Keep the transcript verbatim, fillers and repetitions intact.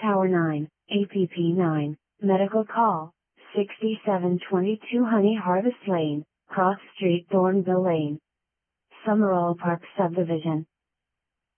Tower nine, A P P nine, Medical Call, sixty-seven twenty-two Honey Harvest Lane, Cross Street Thornville Lane, Summerall Park Subdivision.